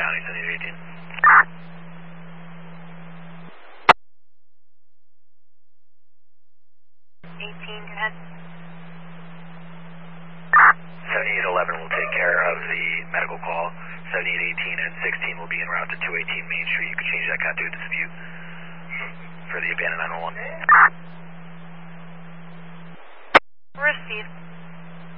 County, 7818. 18, go ahead. 7811 will take care of the medical call. 7818 and 16 will be en route to 218 Main Street. You can change that conduit dispute for the abandoned 911.